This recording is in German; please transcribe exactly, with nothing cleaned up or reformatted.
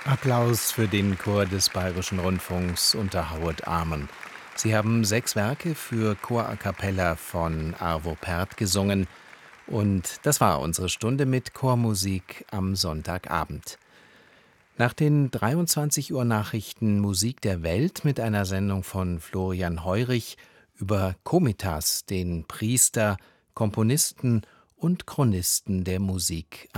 Applaus für den Chor des Bayerischen Rundfunks unter Howard Amon. Sie haben sechs Werke für Chor a cappella von Arvo Pärt gesungen, und das war unsere Stunde mit Chormusik am Sonntagabend. Nach den dreiundzwanzig Uhr Nachrichten Musik der Welt mit einer Sendung von Florian Heurich über Komitas, den Priester, Komponisten und Chronisten der Musik